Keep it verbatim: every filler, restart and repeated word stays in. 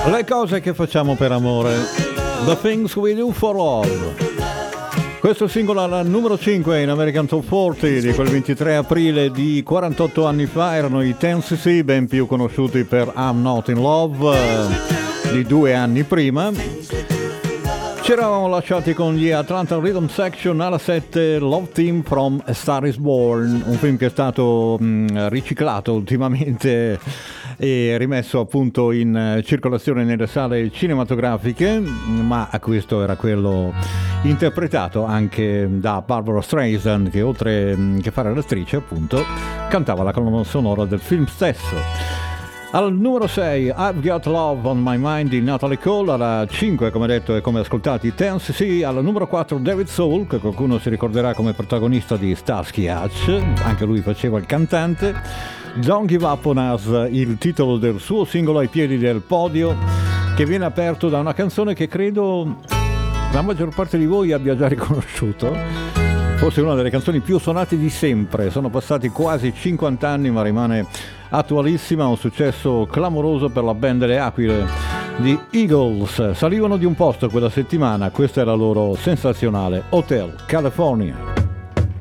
Le cose che facciamo per amore. The Things We Do for Love. Questo singolo al numero cinque in American Top quaranta di quel ventitré aprile di quarantotto anni fa erano i ten C C, ben più conosciuti per I'm Not in Love, eh, di due anni prima. Ci eravamo lasciati con gli Atlanta Rhythm Section alla sette, Love Team from A Star Is Born, un film che è stato mh, riciclato ultimamente e rimesso appunto in circolazione nelle sale cinematografiche, ma questo era quello interpretato anche da Barbara Streisand, che oltre che fare l'attrice appunto cantava la colonna sonora del film stesso. Al numero sei, I've Got Love on My Mind di Natalie Cole. Alla cinque, come detto e come ascoltati, ten C C. Al numero quattro, David Soul, che qualcuno si ricorderà come protagonista di Starsky Hutch, anche lui faceva il cantante. Don't Give Up on Us, il titolo del suo singolo ai piedi del podio, che viene aperto da una canzone che credo la maggior parte di voi abbia già riconosciuto. Forse una delle canzoni più suonate di sempre. Sono passati quasi cinquanta anni, ma rimane attualissima, un successo clamoroso per la band delle Aquile di Eagles. Salivano di un posto quella settimana, questa è la loro sensazionale Hotel California.